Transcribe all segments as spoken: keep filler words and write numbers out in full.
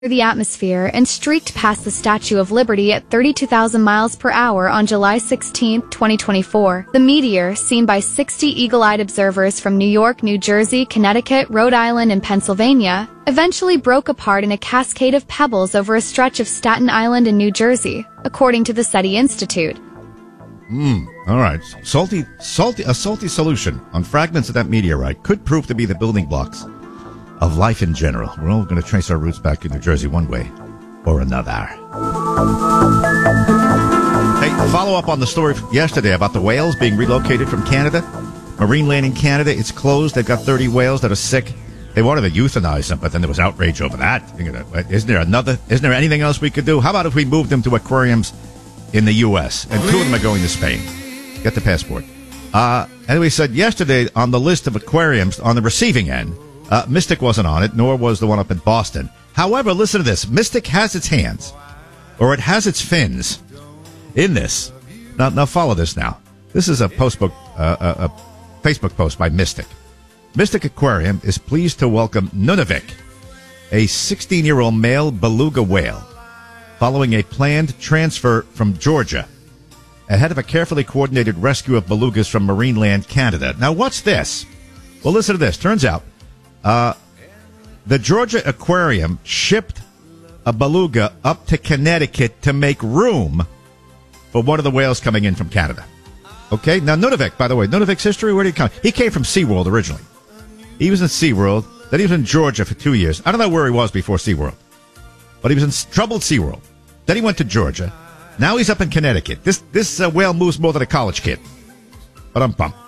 the atmosphere and streaked past the Statue of Liberty at thirty-two thousand miles per hour on July sixteenth, twenty twenty-four. The meteor, seen by sixty eagle-eyed observers from New York, New Jersey, Connecticut, Rhode Island, and Pennsylvania, eventually broke apart in a cascade of pebbles over a stretch of Staten Island in New Jersey, according to the SETI Institute. Hmm, all right. Salty, salty, a salty solution on fragments of that meteorite could prove to be the building blocks of life in general. We're all going to trace our roots back to New Jersey one way or another. Hey, follow up on the story from yesterday about the whales being relocated from Canada. Marine Land in Canada, it's closed. They've got thirty whales that are sick. They wanted to euthanize them, but then there was outrage over that. Isn't there another? Isn't there anything else we could do? How about if we moved them to aquariums in the U S and two of them are going to Spain? Get the passport. Uh, and we said yesterday on the list of aquariums on the receiving end, Uh, Mystic wasn't on it, nor was the one up in Boston. However, listen to this. Mystic has its hands, or it has its fins, in this. Now, now follow this now. This is a, postbook, uh, a, a Facebook post by Mystic. Mystic Aquarium is pleased to welcome Nunavik, a sixteen-year-old male beluga whale, following a planned transfer from Georgia, ahead of a carefully coordinated rescue of belugas from Marine Land, Canada. Now, what's this? Well, listen to this. Turns out, Uh, the Georgia Aquarium shipped a beluga up to Connecticut to make room for one of the whales coming in from Canada. Okay? Now, Nunavik, by the way, Nunavik's history, where did he come? He came from SeaWorld originally. He was in SeaWorld. Then he was in Georgia for two years. I don't know where he was before SeaWorld. But he was in troubled SeaWorld. Then he went to Georgia. Now he's up in Connecticut. This this uh, whale moves more than a college kid. But I'm pumped.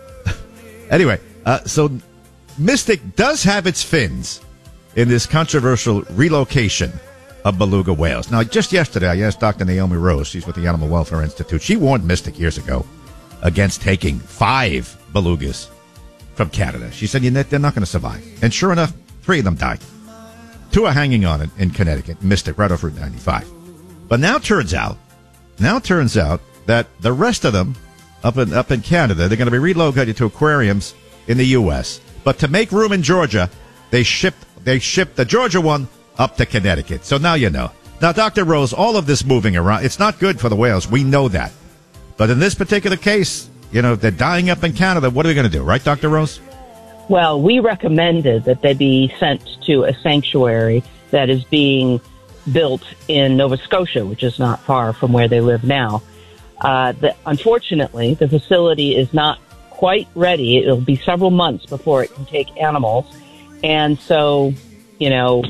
Anyway, uh, so Mystic does have its fins in this controversial relocation of beluga whales. Now, just yesterday, I asked Doctor Naomi Rose, she's with the Animal Welfare Institute. She warned Mystic years ago against taking five belugas from Canada. She said, they're not going to survive. And sure enough, three of them died. Two are hanging on in, in Connecticut, Mystic, right off Route ninety-five. But now it turns out, now it turns out that the rest of them up in, up in Canada, they're going to be relocated to aquariums in the U S But to make room in Georgia, they shipped they shipped the Georgia one up to Connecticut. So now you know. Now, Doctor Rose, all of this moving around, it's not good for the whales. We know that. But in this particular case, you know, they're dying up in Canada. What are we going to do? Right, Doctor Rose? Well, we recommended that they be sent to a sanctuary that is being built in Nova Scotia, which is not far from where they live now. Uh, the, unfortunately, the facility is not quite ready. It'll be several months before it can take animals. And so, you know,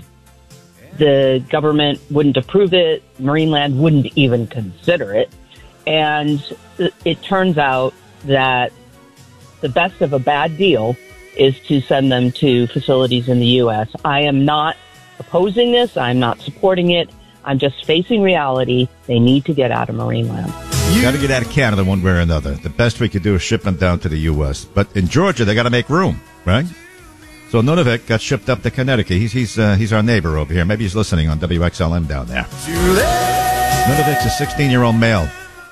the government wouldn't approve it. Marine Land wouldn't even consider it. And it turns out that the best of a bad deal is to send them to facilities in the U S. I am not opposing this. I'm not supporting it. I'm just facing reality. They need to get out of Marine Land. You got to get out of Canada one way or another. The best we could do is ship them down to the U S. But in Georgia, they got to make room, right? So Nunavik got shipped up to Connecticut. He's he's uh, he's our neighbor over here. Maybe he's listening on W X L M down there. Nunavik's a sixteen-year-old male.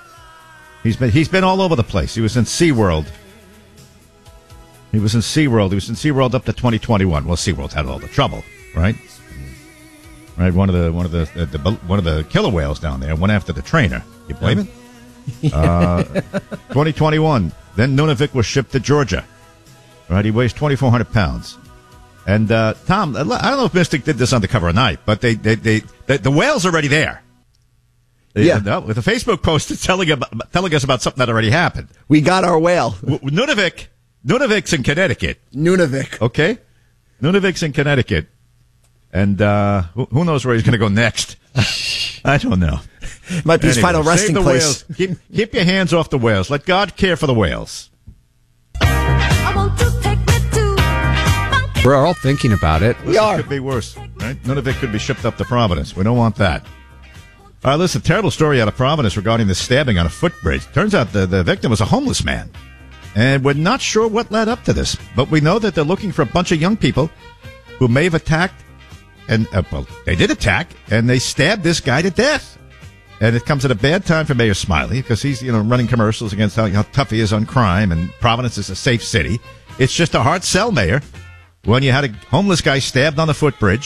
He's been he's been all over the place. He was in SeaWorld. He was in SeaWorld. He was in SeaWorld up to twenty twenty-one. Well, SeaWorld had all the trouble, right? Right. One of the one of the, the, the one of the killer whales down there went after the trainer. You blame it? uh, twenty twenty-one. Then Nunavik was shipped to Georgia. Right, he weighs twenty-four hundred pounds. And uh, Tom, I don't know if Mystic did this undercover or not, but they, they, they, they the whale's already there. They, yeah, uh, with a Facebook post telling about, telling us about something that already happened. We got our whale. Nunavik, Nunavik's in Connecticut. Nunavik, okay, Nunavik's in Connecticut, and uh, who, who knows where he's going to go next? I don't know. Might be his anyway, final resting the place. Whales. Keep, keep your hands off the whales. Let God care for the whales. We're all thinking about it. We are. Could be worse, right? None of it could be shipped up to Providence. We don't want that. All right, listen, terrible story out of Providence regarding the stabbing on a footbridge. Turns out the, the victim was a homeless man. And we're not sure what led up to this, but we know that they're looking for a bunch of young people who may have attacked, and uh, well, they did attack, and they stabbed this guy to death. And it comes at a bad time for Mayor Smiley because he's, you know, running commercials against how, how tough he is on crime, and Providence is a safe city. It's just a hard sell, Mayor, when you had a homeless guy stabbed on the footbridge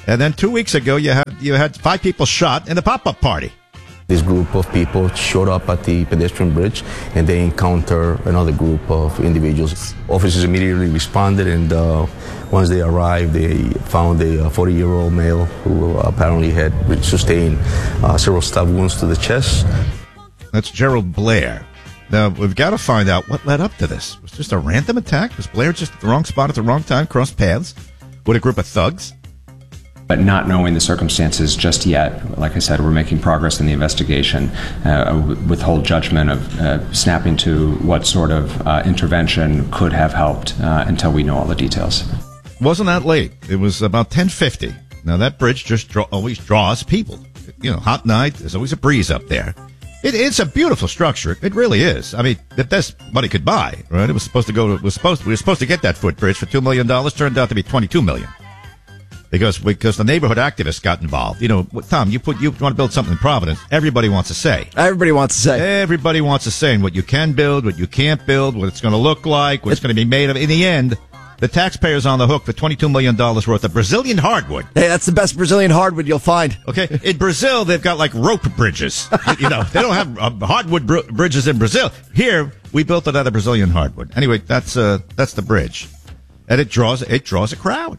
And then two weeks ago, you had you had five people shot in the pop-up party. This group of people showed up at the pedestrian bridge, and they encounter another group of individuals. Officers immediately responded, and uh, once they arrived, they found a forty-year-old male who apparently had sustained uh, several stab wounds to the chest. That's Gerald Blair. Now, we've got to find out what led up to this. Was it just a random attack? Was Blair just at the wrong spot at the wrong time, crossed paths with a group of thugs? But not knowing the circumstances just yet, like I said, we're making progress in the investigation. Uh, withhold judgment of uh, snapping to what sort of uh, intervention could have helped uh, until we know all the details. Wasn't that late? It was about ten fifty. Now, that bridge just draw, always draws people. You know, hot night, there's always a breeze up there. It, it's a beautiful structure. It really is. I mean, the best money could buy, right? It was supposed to go, it was supposed, we were supposed to get that footbridge for two million dollars. Turned out to be twenty-two million dollars. Because because the neighborhood activists got involved. You know, Tom, you put you want to build something in Providence. Everybody wants to say. Everybody wants to say. Everybody wants to say in what you can build, what you can't build, what it's going to look like, what it's going to be made of. In the end, the taxpayer's on the hook for twenty-two million dollars worth of Brazilian hardwood. Hey, that's the best Brazilian hardwood you'll find. Okay, in Brazil, they've got like rope bridges. You know, they don't have uh, hardwood br- bridges in Brazil. Here, we built it out of Brazilian hardwood. Anyway, that's uh, that's the bridge, and it draws it draws a crowd.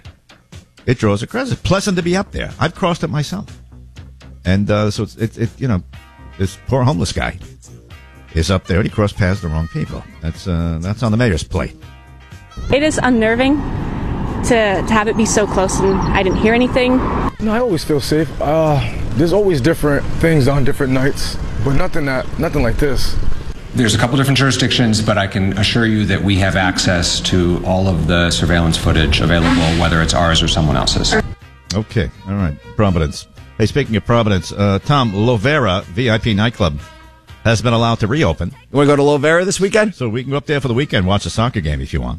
It draws a crowd. It's pleasant to be up there. I've crossed it myself. And uh, so it's, it, it, you know, this poor homeless guy is up there and he crossed paths the wrong people. That's uh, that's on the mayor's plate. It is unnerving to, to have it be so close and I didn't hear anything. No, I always feel safe. Uh, there's always different things on different nights, but nothing that nothing like this. There's a couple different jurisdictions, but I can assure you that we have access to all of the surveillance footage available, whether it's ours or someone else's. Okay, all right, Providence. Hey, speaking of Providence, uh, Tom, Lovera V I P nightclub has been allowed to reopen. You want to go to Lovera this weekend? So we can go up there for the weekend, watch a soccer game if you want.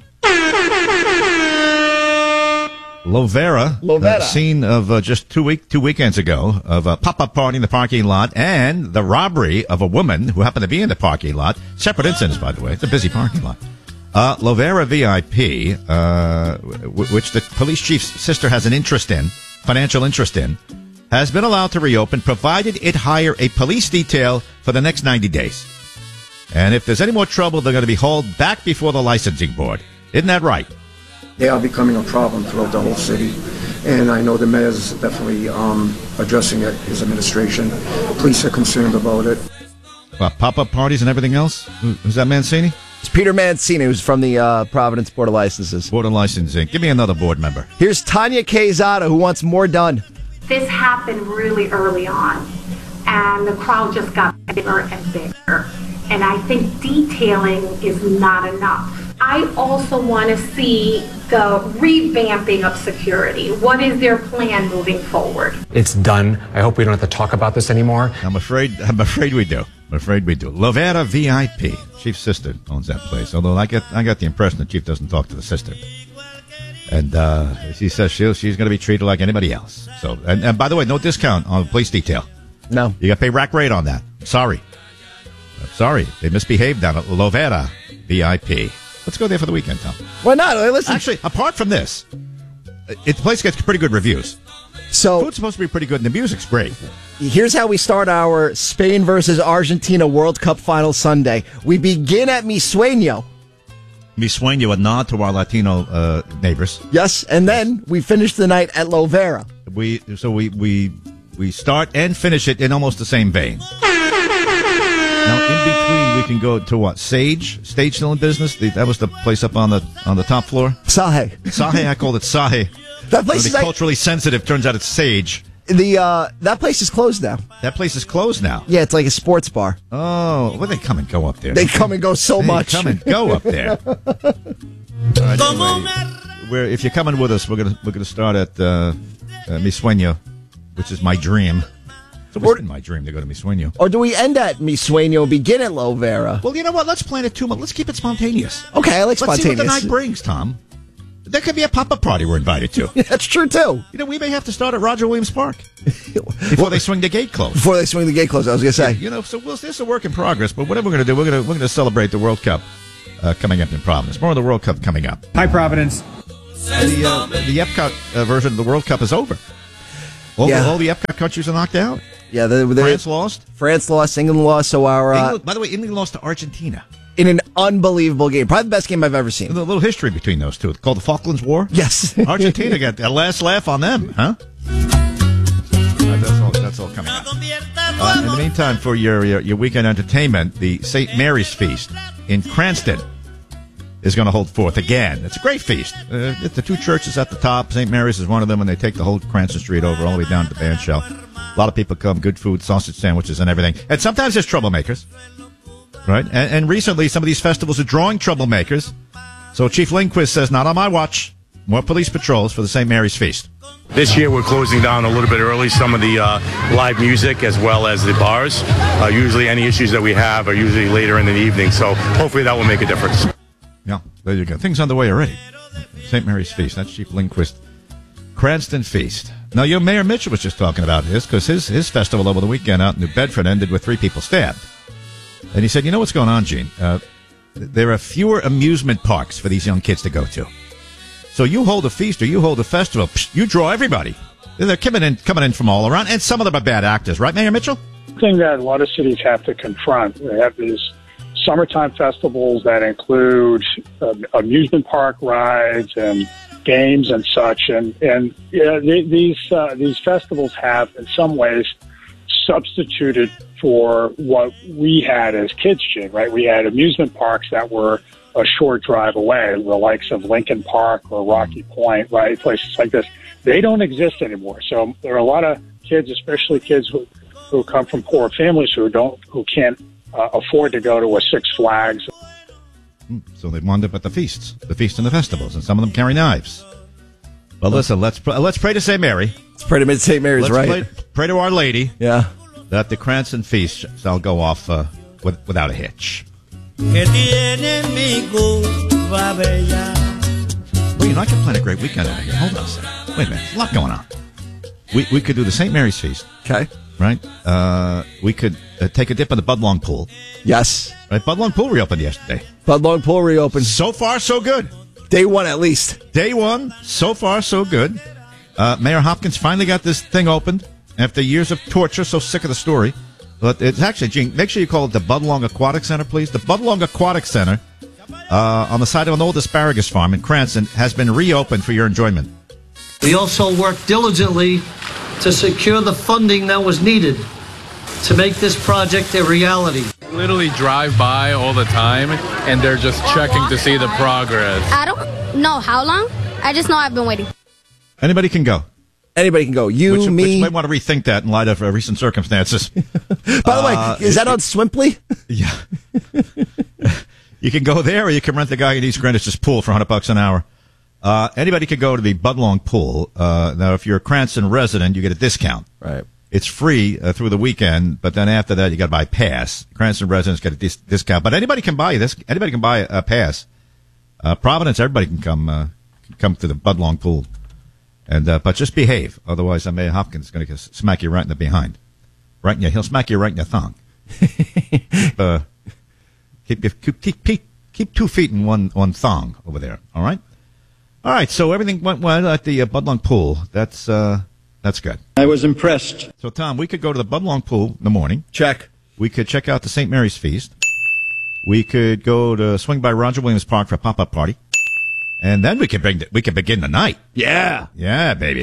Lovera, Lovera. Uh, scene of uh, just two week two weekends ago of a pop-up party in the parking lot and the robbery of a woman who happened to be in the parking lot. Separate incidents, by the way. It's a busy parking lot. Uh, Lovera V I P, uh, w- which the police chief's sister has an interest in, financial interest in, has been allowed to reopen, provided it hire a police detail for the next ninety days. And if there's any more trouble, they're going to be hauled back before the licensing board. Isn't that right? They are becoming a problem throughout the whole city, and I know the mayor's definitely um, addressing it, his administration. Police are concerned about it. Well, pop-up parties and everything else? Who, who's that Mancini? It's Peter Mancini, who's from the uh, Providence Board of Licenses. Board of Licensing. Give me another board member. Here's Tanya Quezada, who wants more done. This happened really early on, and the crowd just got bigger and bigger. And I think detailing is not enough. I also want to see the revamping of security. What is their plan moving forward? It's done. I hope we don't have to talk about this anymore. I'm afraid I'm afraid we do. I'm afraid we do. Lovera V I P. Chief's sister owns that place. Although I get I got the impression the chief doesn't talk to the sister. And uh, she says she'll, she's going to be treated like anybody else. So, and, and by the way, no discount on police detail. No. You got to pay rack rate on that. Sorry. Sorry. They misbehaved down at Lovera V I P. Let's go there for the weekend, Tom. Why not? Listen. Actually, apart from this, it, the place gets pretty good reviews. So food's supposed to be pretty good, and the music's great. Here's how we start our Spain versus Argentina World Cup final Sunday. We begin at Mi Sueño. Mi Sueño, a nod to our Latino uh, neighbors. Yes, and then we finish the night at Lovera. We so we we we start and finish it in almost the same vein. Now, in between, we can go to what? Sage? Stage still in business? The, that was the place up on the on the top floor? Sahe. Sahe, I called it Sahe. That place so is like, culturally sensitive. Turns out it's Sage. The uh, That place is closed now. That place is closed now? Yeah, it's like a sports bar. Oh, well, they come and go up there. They come and go so they much. They come and go up there. Right, anyway, we're, if you're coming with us, we're gonna we're gonna start at uh, uh, Mi Sueño, which is my dream. It's always been my dream to go to Mi Sueño. Or do we end at Mi Sueño, begin at Lovera? Well, you know what? Let's plan it too much. Let's keep it spontaneous. Okay, I like Let's spontaneous. see what the night brings, Tom. There could be a pop-up party we're invited to. That's true, too. You know, we may have to start at Roger Williams Park before well, they swing the gate closed. Before they swing the gate closed, I was going to say. Yeah, you know, so we'll, this is a work in progress, but whatever we're going to do, we're going to we're going to celebrate the World Cup uh, coming up in Providence. More of the World Cup coming up. Hi, Providence. The, uh, the Epcot uh, version of the World Cup is over. All, Yeah. the, all the Epcot countries are knocked out. Yeah, they, they, France lost. France lost. England lost. So our uh, England, by the way, England lost to Argentina. in an unbelievable game, probably the best game I've ever seen. A little history between those two. It's called the Falklands War. Yes, Argentina got a last laugh on them, huh? Uh, that's all. That's all coming up. Uh, in the meantime, for your, your your weekend entertainment, the Saint Mary's Feast in Cranston is going to hold forth again. It's a great feast. Uh, the two churches at the top. Saint Mary's is one of them, and they take the whole Cranston Street over all the way down to the band shell. A lot of people come, good food, sausage sandwiches, and everything. And sometimes there's troublemakers, right? And, and recently, some of these festivals are drawing troublemakers. So Chief Lindquist says, not on my watch. More police patrols for the Saint Mary's Feast. This year we're closing down a little bit early some of the uh, live music as well as the bars. Uh, usually any issues that we have are usually later in the evening, so hopefully that will make a difference. Yeah, there you go. Things underway already. Saint Mary's Feast. That's Chief Lindquist. Cranston Feast. Now, your Mayor Mitchell was just talking about his, because his, his festival over the weekend out in New Bedford ended with three people stabbed. And he said, you know what's going on, Gene? Uh, there are fewer amusement parks for these young kids to go to. So you hold a feast or you hold a festival, psh, you draw everybody. They're coming in, coming in from all around, and some of them are bad actors, right, Mayor Mitchell? Thing that a lot of cities have to confront. They have these summertime festivals that include uh, amusement park rides and games and such, and and yeah, they, these uh, these festivals have in some ways substituted for what we had as kids, Gene, right? We had amusement parks that were a short drive away, the likes of Lincoln Park or Rocky Point, right? Places like this. They don't exist anymore. So there are a lot of kids, especially kids who, who come from poor families who don't, who can't uh, afford to go to a Six Flags. So they wind up at the feasts, the feasts and the festivals, and some of them carry knives. Well, listen, let's pr- let's pray to Saint Mary. Let's pray to Saint Mary's, let's right? Pray, pray to Our Lady. Yeah. That the Cranston Feast shall go off uh, with, without a hitch. Well, you know, I could plan a great weekend over here. Hold on a second. Wait a minute. There's a lot going on. We we could do the Saint Mary's Feast. Okay. Right? Uh, we could uh, take a dip in the Budlong Pool. Yes. Right? Budlong Pool reopened yesterday. Budlong Pool reopened. So far, so good. Day one, at least. Day one. So far, so good. Uh, Mayor Hopkins finally got this thing opened after years of torture. So sick of the story. But it's actually, Gene, make sure you call it the Budlong Aquatic Center, please. The Budlong Aquatic Center, uh, on the side of an old asparagus farm in Cranston, has been reopened for your enjoyment. We also worked diligently to secure the funding that was needed to make this project a reality. Literally drive by all the time, and they're just checking to see the progress. I don't know how long. I just know I've been waiting. Anybody can go. Anybody can go. You, which, me. Which you might want to rethink that in light of uh, recent circumstances. By the uh, way, is that on Swimply? Yeah. You can go there, or you can rent the guy in East Greenwich's pool for one hundred bucks an hour. Uh, anybody can go to the Budlong Pool. Uh, now, if you're a Cranston resident, you get a discount. Right. It's free uh, through the weekend, but then after that, you got to buy a pass. Cranston residents get a dis- discount, but anybody can buy this. Anybody can buy a, a pass. Uh, Providence, everybody can come uh, can come to the Budlong Pool. And uh, but just behave, otherwise, uh, Mayor Hopkins is going to smack you right in the behind, right in your. He'll smack you right in your thong. keep, uh, keep, keep keep keep keep two feet in one one thong over there. All right, all right. So everything went well at the uh, Budlong Pool. That's uh, that's good. I was impressed. So Tom, we could go to the Budlong Pool in the morning. Check. We could check out the Saint Mary's Feast. We could go to swing by Roger Williams Park for a pop up party. And then we can bring the, we can begin the night. Yeah. Yeah, baby.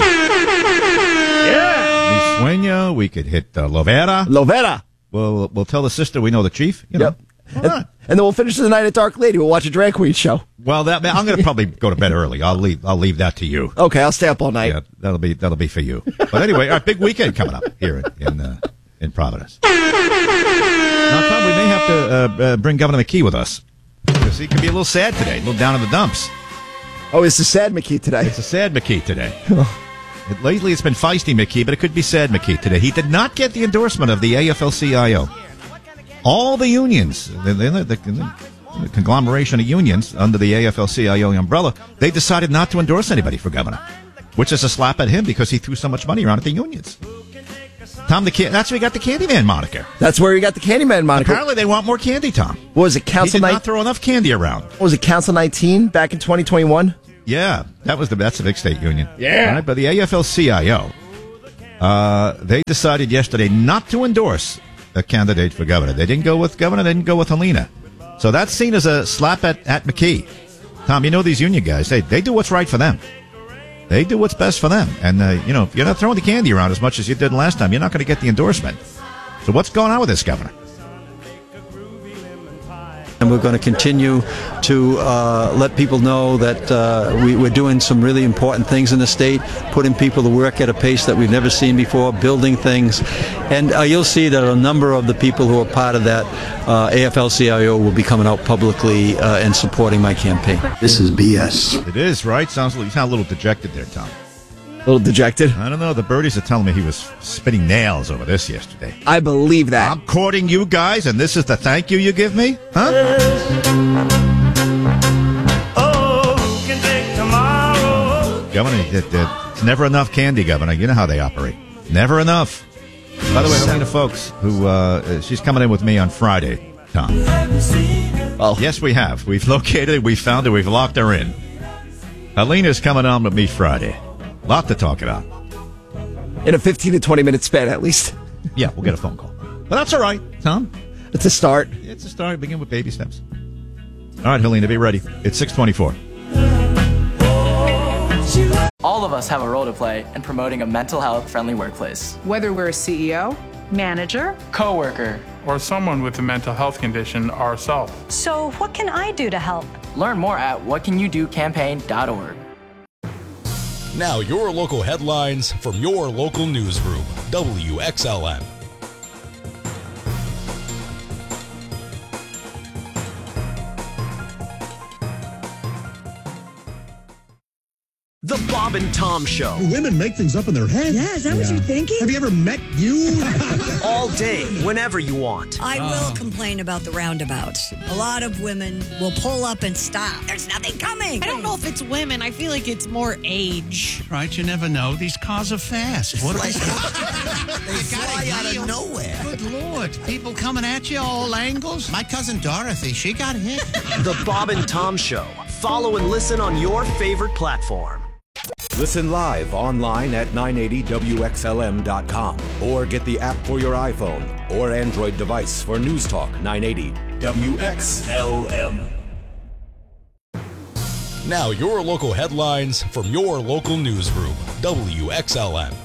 Yeah. We swing you. We could hit uh, Lovera. Lovera. We'll, we'll tell the sister we know the chief. You yep. know. And, right. and then we'll finish the night at Dark Lady. We'll watch a drag queen show. Well, that I'm going to probably go to bed early. I'll leave. I'll leave that to you. Okay, I'll stay up all night. Yeah, that'll be that'll be for you. But anyway, our big weekend coming up here in in, uh, in Providence. Now, Tom, we may have to uh, uh, bring Governor McKee with us because he can be a little sad today, a little down in the dumps. Oh, it's a sad McKee today. It's a sad McKee today. it, lately, it's been feisty McKee, but it could be sad McKee today. He did not get the endorsement of the A F L C I O. All the unions, the, the, the, the conglomeration of unions under the A F L C I O umbrella, they decided not to endorse anybody for governor, which is a slap at him because he threw so much money around at the unions. Tom, the can- that's where he got the Candyman moniker. That's where he got the Candyman moniker. Apparently, they want more candy, Tom. What was it, Council He did ni- not throw enough candy around. What was it, Council nineteen back in twenty twenty-one? Yeah, that was the that's the big state union. Yeah. Right, but the A F L C I O, Uh, they decided yesterday not to endorse a candidate for governor. They didn't go with governor. They didn't go with Helena. So that's seen as a slap at, at McKee. Tom, you know these union guys. They, they do what's right for them. They do what's best for them. And, uh, you know, if you're not throwing the candy around as much as you did last time, you're not going to get the endorsement. So what's going on with this governor? And we're going to continue to uh, let people know that uh, we, we're doing some really important things in the state, putting people to work at a pace that we've never seen before, building things. And uh, you'll see that a number of the people who are part of that uh, A F L C I O will be coming out publicly uh, and supporting my campaign. This is B S. It is, right? Sounds like you sound a little dejected there, Tom. A little dejected? I don't know. The birdies are telling me he was spitting nails over this yesterday. I believe that. I'm courting you guys, and this is the thank you you give me? Huh? Oh, who can take tomorrow? Governor, it, it, it's never enough candy, Governor. You know how they operate. Never enough. By the way, Helena Folks, who uh, she's coming in with me on Friday, Tom. Well, yes, we have. We've located her. We found her. We've locked her in. Helena's coming on with me Friday. Lot to talk about. In a fifteen to twenty minute span, at least. Yeah, we'll get a phone call. But that's all right, Tom. It's a start. It's a start. Begin with baby steps. All right, Helena, be ready. It's six twenty-four. All of us have a role to play in promoting a mental health friendly workplace. Whether we're a C E O, manager, coworker, or someone with a mental health condition ourselves. So what can I do to help? Learn more at what can you do campaign dot org. Now your local headlines from your local newsroom, W X L M. The Bob and Tom Show. Women make things up in their head. Yeah, is that what you're thinking? Have you ever met you? All day, whenever you want. I will complain about the roundabouts. A lot of women will pull up and stop. There's nothing coming. I don't know if it's women. I feel like it's more age. Right, you never know. These cars are fast. What are they? They fly out of nowhere. Good Lord. People coming at you all angles. My cousin Dorothy, she got hit. The Bob and Tom Show. Follow and listen on your favorite platform. Listen live online at nine eighty W X L M dot com or get the app for your iPhone or Android device for News Talk nine eighty W X L M. Now your local headlines from your local newsroom, W X L M.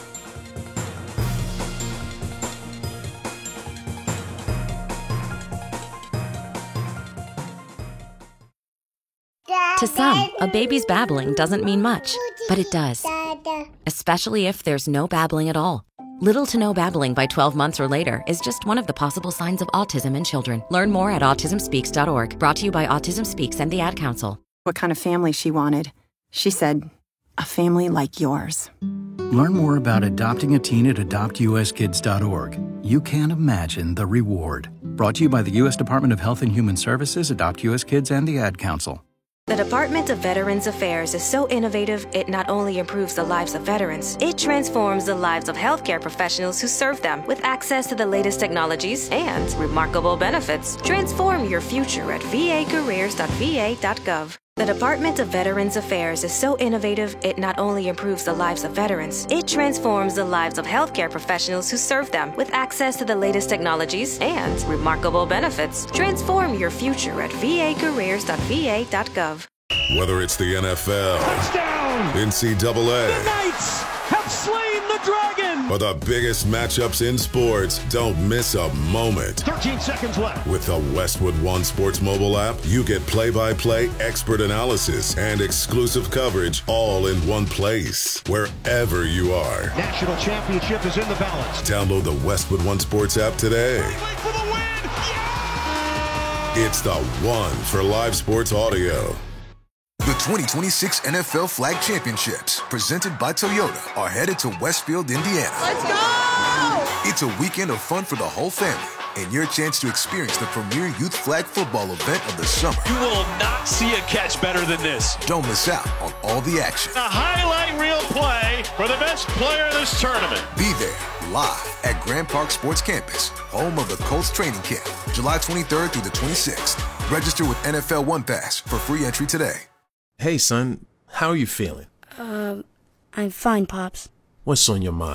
To some, a baby's babbling doesn't mean much, but it does. Especially if there's no babbling at all. Little to no babbling by twelve months or later is just one of the possible signs of autism in children. Learn more at autism speaks dot org. Brought to you by Autism Speaks and the Ad Council. What kind of family she wanted. She said, a family like yours. Learn more about adopting a teen at adopt U S kids dot org. You can't imagine the reward. Brought to you by the U S Department of Health and Human Services, Adopt U S Kids, and the Ad Council. The Department of Veterans Affairs is so innovative, it not only improves the lives of veterans, it transforms the lives of healthcare professionals who serve them with access to the latest technologies and remarkable benefits. Transform your future at v a careers dot v a dot gov. The Department of Veterans Affairs is so innovative, it not only improves the lives of veterans, it transforms the lives of healthcare professionals who serve them with access to the latest technologies and remarkable benefits. Transform your future at v a careers dot v a dot gov. Whether it's the N F L, touchdown, N C double A, the Knights have slain the dragon, or the biggest matchups in sports, don't miss a moment. thirteen seconds left. With the Westwood One Sports mobile app, you get play-by-play, expert analysis, and exclusive coverage all in one place, wherever you are. National championship is in the balance. Download the Westwood One Sports app today. For the win. Yeah! It's the one for live sports audio. The twenty twenty-six N F L Flag Championships, presented by Toyota, are headed to Westfield, Indiana. Let's go! It's a weekend of fun for the whole family and your chance to experience the premier youth flag football event of the summer. You will not see a catch better than this. Don't miss out on all the action. A highlight reel play for the best player in this tournament. Be there, live at Grand Park Sports Campus, home of the Colts training camp, July twenty-third through the twenty-sixth. Register with N F L One Pass for free entry today. Hey, son, how are you feeling? Um, I'm fine, Pops. What's on your mind?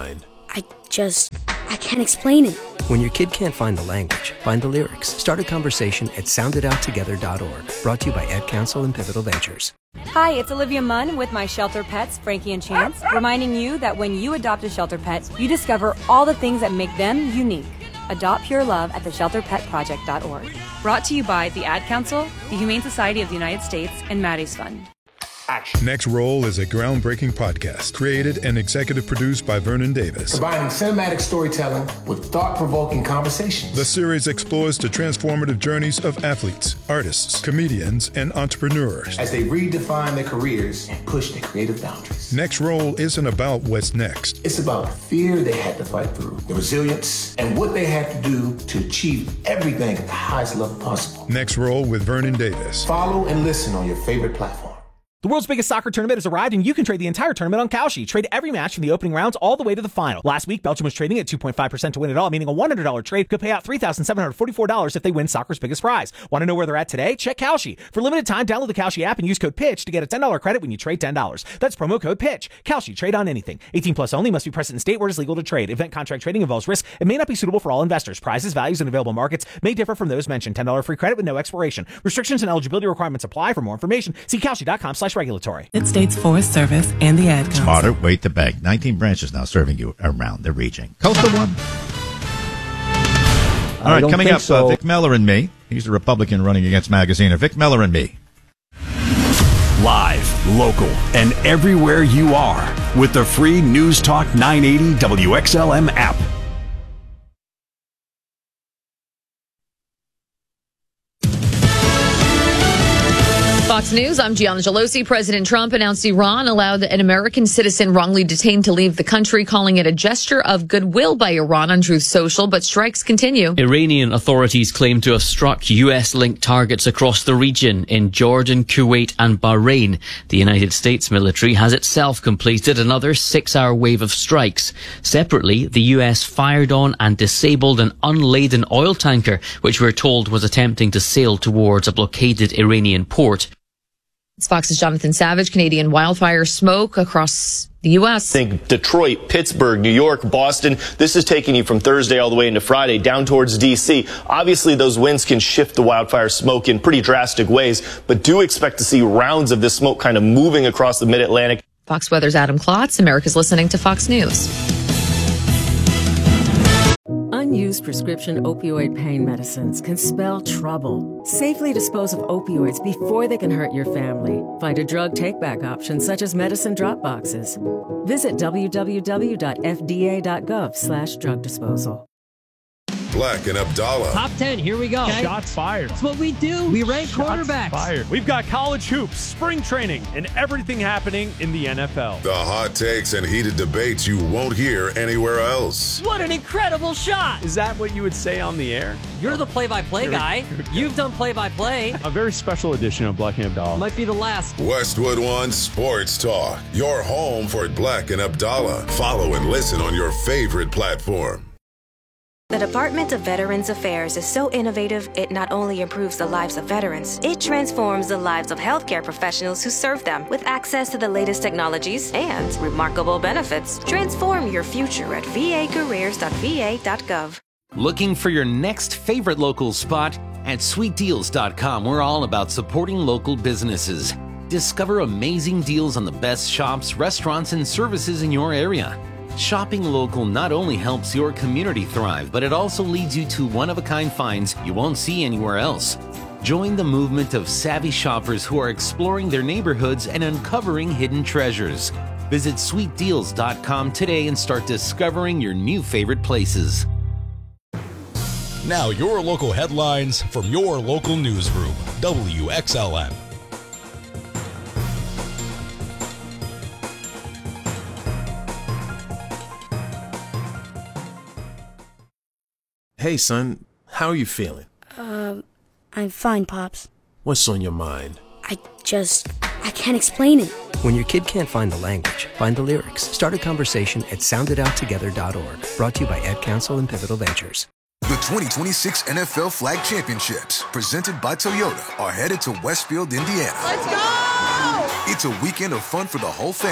I just, I can't explain it. When your kid can't find the language, find the lyrics. Start a conversation at sound it out together dot org. Brought to you by Ad Council and Pivotal Ventures. Hi, it's Olivia Munn with my shelter pets, Frankie and Chance, reminding you that when you adopt a shelter pet, you discover all the things that make them unique. Adopt Pure Love at the shelter pet project dot org. Brought to you by the Ad Council, the Humane Society of the United States, and Maddie's Fund. Action. Next Roll is a groundbreaking podcast created and executive produced by Vernon Davis. Combining cinematic storytelling with thought-provoking conversations. The series explores the transformative journeys of athletes, artists, comedians, and entrepreneurs as they redefine their careers and push their creative boundaries. Next Roll isn't about what's next. It's about the fear they had to fight through, the resilience, and what they had to do to achieve everything at the highest level possible. Next Roll with Vernon Davis. Follow and listen on your favorite platform. The world's biggest soccer tournament has arrived, and you can trade the entire tournament on Kalshi. Trade every match from the opening rounds all the way to the final. Last week, Belgium was trading at two point five percent to win it all, meaning a one hundred dollars trade could pay out three thousand seven hundred forty-four dollars if they win soccer's biggest prize. Want to know where they're at today? Check Kalshi. For limited time, download the Kalshi app and use code PITCH to get a ten dollars credit when you trade ten dollars. That's promo code PITCH. Kalshi, trade on anything. eighteen plus only, must be present in state where it is legal to trade. Event contract trading involves risk and may not be suitable for all investors. Prizes, values, and available markets may differ from those mentioned. ten dollars free credit with no expiration. Restrictions and eligibility requirements apply. For more information, see kalshi dot com slash regulatory. States Forest Service and the Ad Council. Smarter way to bank. nineteen branches now serving you around the region. Coastal One. All right, coming up, so. uh, Vic Meller and me. He's a Republican running against Magaziner. Vic Meller and me. Live, local, and everywhere you are with the free News Talk nine eighty W X L M app. Fox News, I'm Gianna Gelosi. President Trump announced Iran allowed an American citizen wrongly detained to leave the country, calling it a gesture of goodwill by Iran on Truth Social, but strikes continue. Iranian authorities claim to have struck U S-linked targets across the region in Jordan, Kuwait and Bahrain. The United States military has itself completed another six-hour wave of strikes. Separately, the U S fired on and disabled an unladen oil tanker, which we're told was attempting to sail towards a blockaded Iranian port. It's Fox's Jonathan Savage. Canadian wildfire smoke across the U S. Think Detroit, Pittsburgh, New York, Boston. This is taking you from Thursday all the way into Friday down towards D C. Obviously, those winds can shift the wildfire smoke in pretty drastic ways, but do expect to see rounds of this smoke kind of moving across the mid-Atlantic. Fox Weather's Adam Klotz. America's listening to Fox News. Unused prescription opioid pain medicines can spell trouble. Safely dispose of opioids before they can hurt your family. Find a drug take-back option such as medicine drop boxes. Visit w w w dot f d a dot gov slash drug disposal. Black and Abdallah. Top ten, here we go. Okay. Shots fired. That's what we do. We rank Shots quarterbacks. Fired. We've got college hoops, spring training, and everything happening in the N F L. The hot takes and heated debates you won't hear anywhere else. What an incredible shot. Is that what you would say on the air? You're the play-by-play Here guy. You've done play-by-play. A very special edition of Black and Abdallah. Might be the last. Westwood One Sports Talk. Your home for Black and Abdallah. Follow and listen on your favorite platform. The Department of Veterans Affairs is so innovative, it not only improves the lives of veterans, it transforms the lives of healthcare professionals who serve them. With access to the latest technologies and remarkable benefits, transform your future at v a careers dot v a dot gov. Looking for your next favorite local spot? At sweet deals dot com, we're all about supporting local businesses. Discover amazing deals on the best shops, restaurants, and services in your area. Shopping local not only helps your community thrive, but it also leads you to one-of-a-kind finds you won't see anywhere else. Join the movement of savvy shoppers who are exploring their neighborhoods and uncovering hidden treasures. Visit sweet deals dot com today and start discovering your new favorite places. Now your local headlines from your local newsroom, W X L M. Hey, son, how are you feeling? Uh, I'm fine, Pops. What's on your mind? I just, I can't explain it. When your kid can't find the language, find the lyrics. Start a conversation at sound it out together dot org. Brought to you by Ad Council and Pivotal Ventures. The twenty twenty-six N F L Flag Championships, presented by Toyota, are headed to Westfield, Indiana. Let's go! It's a weekend of fun for the whole family.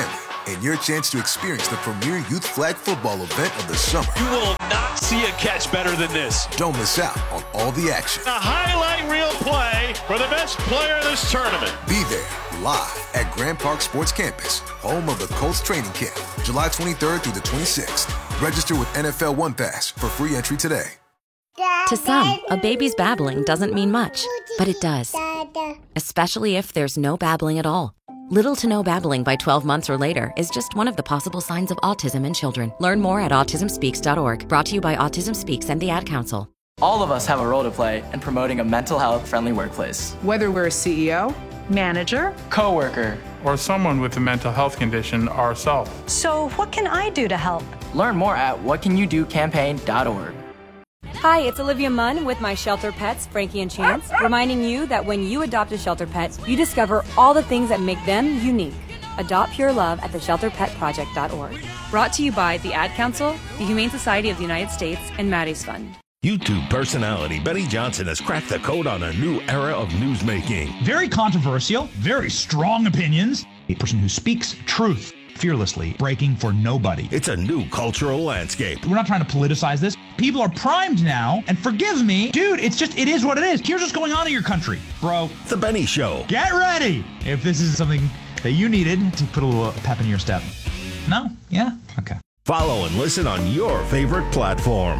and your chance to experience the premier youth flag football event of the summer. You will not see a catch better than this. Don't miss out on all the action. A highlight reel play for the best player of this tournament. Be there live at Grand Park Sports Campus, home of the Colts training camp, July twenty-third through the twenty-sixth. Register with N F L One Pass for free entry today. To some, a baby's babbling doesn't mean much, but it does. Especially if there's no babbling at all. Little to no babbling by twelve months or later is just one of the possible signs of autism in children. Learn more at autism speaks dot org. Brought to you by Autism Speaks and the Ad Council. All of us have a role to play in promoting a mental health friendly workplace. Whether we're a C E O, manager, coworker, or someone with a mental health condition ourselves. So what can I do to help? Learn more at what can you do campaign dot org. Hi, it's Olivia Munn with my shelter pets, Frankie and Chance, reminding you that when you adopt a shelter pet, you discover all the things that make them unique. Adopt pure love at the shelter pet project dot org. Brought to you by the Ad Council, the Humane Society of the United States, and Maddie's Fund. YouTube personality Benny Johnson has cracked the code on a new era of newsmaking. Very controversial, very strong opinions. A person who speaks truth fearlessly, breaking for nobody. It's a new cultural landscape. We're not trying to politicize this. People are primed now, and forgive me, dude, it's just, it is what it is. Here's what's going on in your country, bro. The Benny Show. Get ready if this is something that you needed to put a little pep in your step. No? Yeah? Okay. Follow and listen on your favorite platform.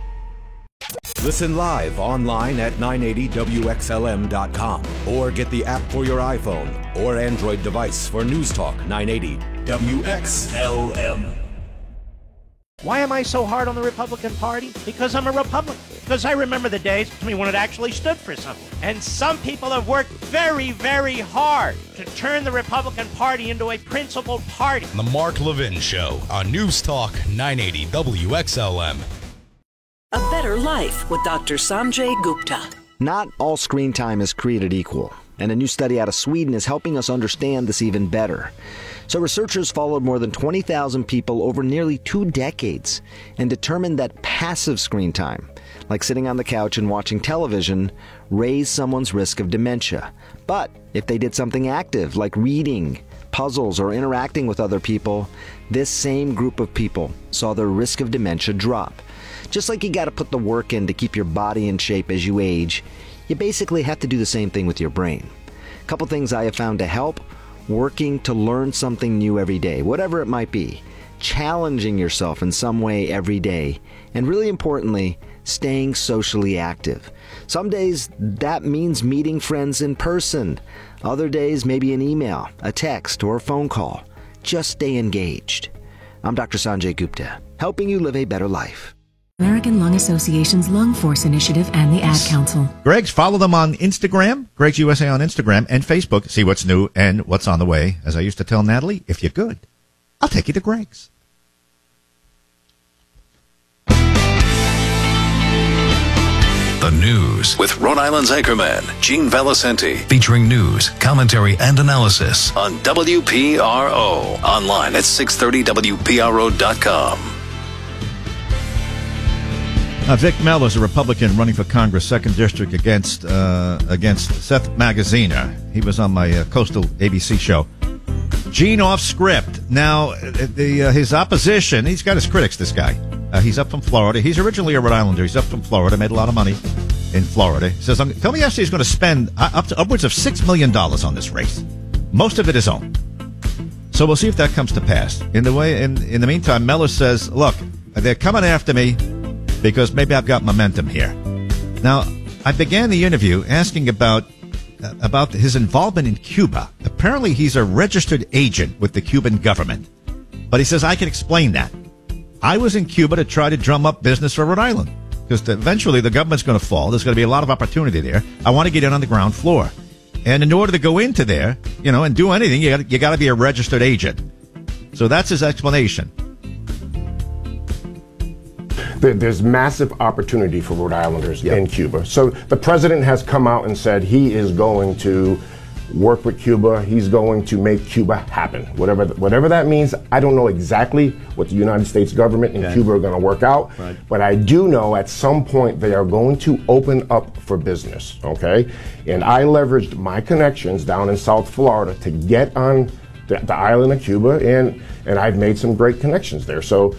Listen live online at nine eighty W X L M dot com or get the app for your iPhone or Android device for News Talk nine eighty W X L M. Why am I so hard on the Republican Party? Because I'm a Republican. Because I remember the days I mean, when it actually stood for something. And some people have worked very, very hard to turn the Republican Party into a principled party. The Mark Levin Show on News Talk nine eighty W X L M. A Better Life with Doctor Sanjay Gupta. Not all screen time is created equal, and a new study out of Sweden is helping us understand this even better. So researchers followed more than twenty thousand people over nearly two decades and determined that passive screen time, like sitting on the couch and watching television, raised someone's risk of dementia. But if they did something active, like reading, puzzles, or interacting with other people, this same group of people saw their risk of dementia drop. Just like you got to put the work in to keep your body in shape as you age, you basically have to do the same thing with your brain. A couple things I have found to help: working to learn something new every day, whatever it might be, challenging yourself in some way every day, and really importantly, staying socially active. Some days that means meeting friends in person. Other days maybe an email, a text, or a phone call. Just stay engaged. I'm Doctor Sanjay Gupta, helping you live a better life. American Lung Association's Lung Force Initiative and the Ad Council. Greg's, follow them on Instagram, Greg's U S A on Instagram, and Facebook. See what's new and what's on the way. As I used to tell Natalie, if you're good, I'll take you to Greg's. The News with Rhode Island's anchorman, Gene Valicenti, featuring news, commentary, and analysis on W P R O. Online at six thirty W P R O dot com. Uh, Vic Mellors, a Republican running for Congress, second District, against uh, against Seth Magaziner. He was on my uh, Coastal A B C show. Gene off script. Now, the uh, his opposition, he's got his critics, this guy. Uh, he's up from Florida. He's originally a Rhode Islander. He's up from Florida, made a lot of money in Florida. He says, tell me actually he's going to spend up to upwards of six million dollars on this race. Most of it his own. So we'll see if that comes to pass. In the way, in, in the meantime, Mellors says, look, they're coming after me because maybe I've got momentum here. Now, I began the interview asking about uh, about his involvement in Cuba. Apparently, he's a registered agent with the Cuban government. But he says, I can explain that. I was in Cuba to try to drum up business for Rhode Island because eventually the government's going to fall. There's going to be a lot of opportunity there. I want to get in on the ground floor. And in order to go into there, you know, and do anything, you got you got to be a registered agent. So that's his explanation. There's massive opportunity for Rhode Islanders yep. in Cuba. So the president has come out and said he is going to work with Cuba. He's going to make Cuba happen. Whatever whatever that means, I don't know exactly what the United States government and okay. Cuba are going to work out. Right. But I do know at some point they are going to open up for business, okay? And I leveraged my connections down in South Florida to get on the, the island of Cuba, and and I've made some great connections there. So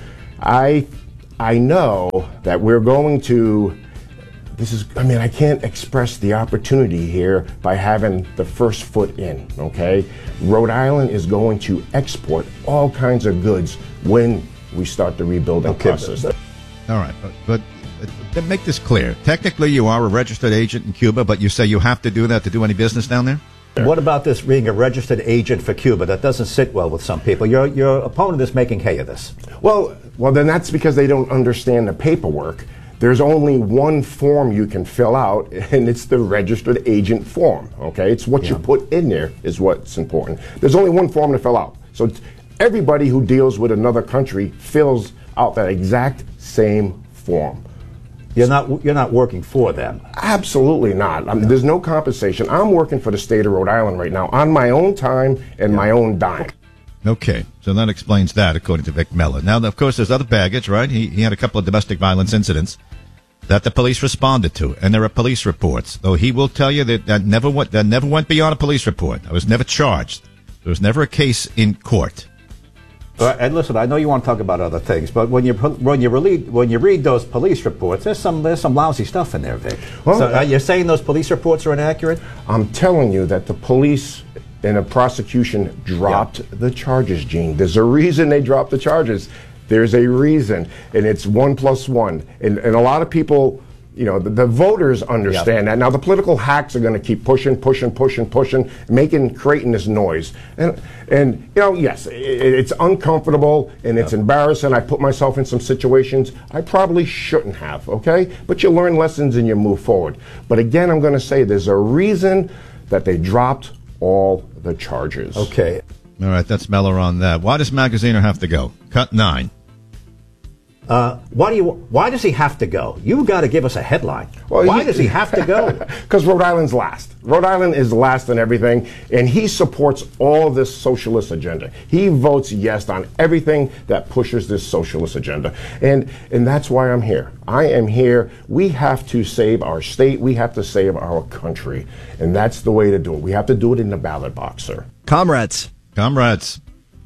I I know that we're going to. This is, I mean, I can't express the opportunity here by having the first foot in, okay? Rhode Island is going to export all kinds of goods when we start the rebuilding okay, process. All right, but, but uh, make this clear. Technically, you are a registered agent in Cuba, but you say you have to do that to do any business down there? What about this being a registered agent for Cuba? That doesn't sit well with some people. Your your opponent is making hay of this. Well, well, then that's because they don't understand the paperwork. There's only one form you can fill out, and it's the registered agent form, okay? It's what yeah. you put in there is what's important. There's only one form to fill out. So everybody who deals with another country fills out that exact same form. You're not you're not working for them? Absolutely not. I mean, there's no compensation. I'm working for the state of Rhode Island right now on my own time and yeah. my own dime. Okay, so that explains that, according to Vic Mellor. Now, of course, there's other baggage, right? He, he had a couple of domestic violence incidents that the police responded to, and there are police reports. Though he will tell you that that never went, that never went beyond a police report. I was never charged. There was never a case in court. Uh, and listen, I know you want to talk about other things, but when you when you read when you read those police reports, there's some there's some lousy stuff in there, Vic. Well, so uh, you're saying those police reports are inaccurate? I'm telling you that the police and a prosecution dropped yeah. the charges, Gene. There's a reason they dropped the charges. There's a reason, and it's one plus one. And, and a lot of people, you know, the, the voters understand yeah. that. Now, the political hacks are going to keep pushing, pushing, pushing, pushing, making, creating this noise. And, and you know, yes, it, it's uncomfortable, and it's yeah. embarrassing. I put myself in some situations I probably shouldn't have, okay? But you learn lessons and you move forward. But again, I'm going to say there's a reason that they dropped all the charges. Okay. All right, that's Mellor on that. Why does Magaziner have to go? Cut nine. Uh, why do you? Why does he have to go? You've got to give us a headline. Well, why he, does he have to go? Because Rhode Island's last. Rhode Island is last in everything, and he supports all this socialist agenda. He votes yes on everything that pushes this socialist agenda, and and that's why I'm here. I am here. We have to save our state. We have to save our country, and that's the way to do it. We have to do it in the ballot box, sir. Comrades. Comrades.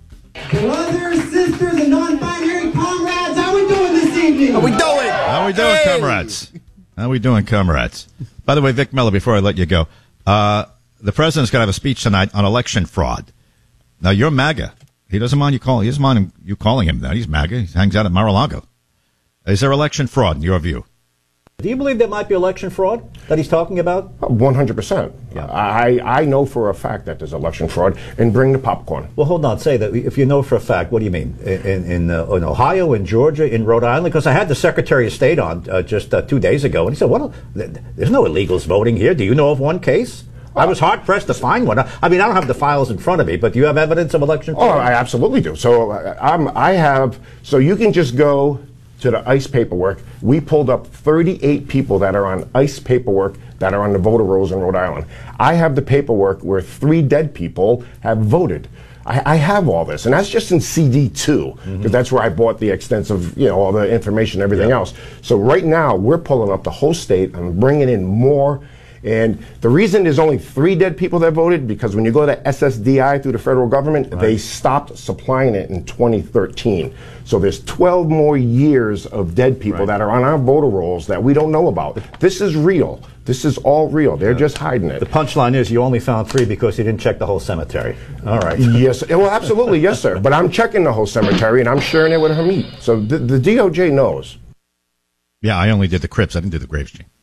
Brothers, sisters, and non-binary comrades, how we doing this evening? How we doing? How we doing, hey. comrades? How we doing, comrades? By the way, Vic Mellor, before I let you go, uh, the president's going to have a speech tonight on election fraud. Now, you're MAGA. He doesn't mind you calling. He doesn't mind you calling him that. He's MAGA. He hangs out at Mar-a-Lago. Is there election fraud in your view? Do you believe there might be election fraud that he's talking about? one hundred percent. Yeah. I, I know for a fact that there's election fraud, and bring the popcorn. Well, hold on. Say that. If you know for a fact, what do you mean? In in, uh, in Ohio, in Georgia, in Rhode Island? Because I had the Secretary of State on uh, just uh, two days ago, and he said, "What? There's no illegals voting here. Do you know of one case?" I was hard-pressed to find one. I mean, I don't have the files in front of me, but do you have evidence of election fraud? Oh, I absolutely do. So uh, I'm, I have, so you can just go to the ICE paperwork. We pulled up thirty-eight people that are on ICE paperwork that are on the voter rolls in Rhode Island. I have the paperwork where three dead people have voted. I, I have all this, and that's just in C D two, because mm-hmm. that's where I bought the extensive, you know, all the information, everything yep. else. So right now, we're pulling up the whole state and bringing in more. And the reason there's only three dead people that voted, because when you go to S S D I through the federal government, right. they stopped supplying it in twenty thirteen. So there's twelve more years of dead people right. that are on our voter rolls that we don't know about. This is real. This is all real. They're yeah. just hiding it. The punchline is you only found three because you didn't check the whole cemetery. All right. Yes. Well, absolutely. Yes, sir. But I'm checking the whole cemetery, and I'm sharing it with Hamid. So the, the D O J knows. Yeah, I only did the crypts. I didn't do the graves, Gene.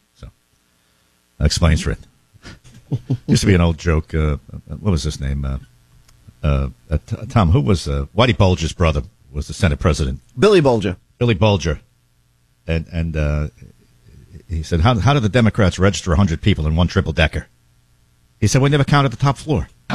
That explains for it. Used to be an old joke. Uh, what was his name? Uh, uh, uh, Tom, who was uh, Whitey Bulger's brother was the Senate president. Billy Bulger. Billy Bulger. And and uh, he said, how, how did the Democrats register one hundred people in one triple-decker? He said, we never counted the top floor. uh,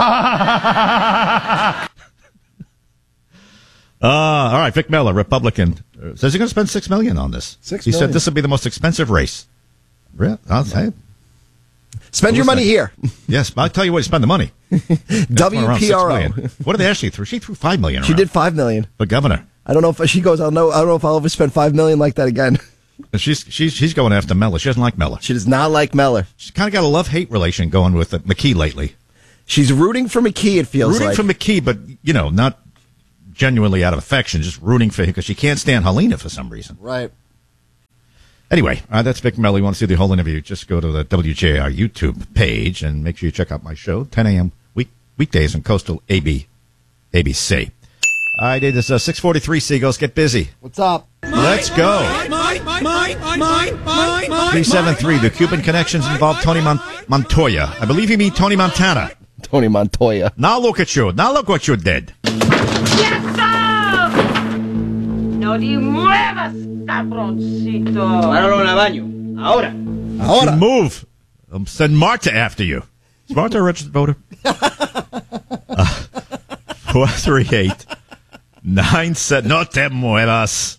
all right, Vic Mellor, Republican, uh, says he's going to spend six million dollars on this. Six he million. said this will be the most expensive race. Yeah, I'll say it. Spend your money here. Yes, I'll tell you what, spend the money. W P R O. What did they actually throw? She threw five million. She did five million. But governor, I don't know if she goes. I'll know. I don't know if I'll ever spend five million like that again. She's she's she's going after Mellor. She doesn't like Mellor. She does not like Mellor. She's kind of got a love hate relation going with uh, McKee lately. She's rooting for McKee, it feels rooting like. Rooting for McKee, but, you know, not genuinely out of affection, just rooting for him because she can't stand Helena for some reason. Right. Anyway, uh, that's Vic Melly. You want to see the whole interview, just go to the W J R YouTube page and make sure you check out my show, ten a.m. Week, weekdays on Coastal A B, A B C. All right, it is uh, six forty-three, Seagulls. Get busy. What's up? Let's go. three seven three, the Cuban connections involve Tony Mon- Montoya. I believe you mean Tony Montana. Tony Montoya. Now look at you. Now look what you did. No te muevas, cabroncito. Páralo en el baño. Ahora. Ahora. Move. Um, send Marta after you. Is Marta a registered voter? uh, four three eight, nine seven. No te muevas.